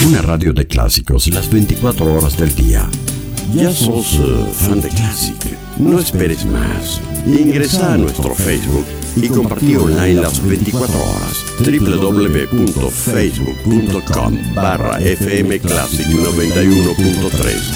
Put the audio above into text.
Una radio de clásicos las 24 horas del día. ¿Ya sos fan de Classic? No esperes más. Ingresa a nuestro Facebook y compartí online las 24 horas. www.facebook.com/fmclassic 91.3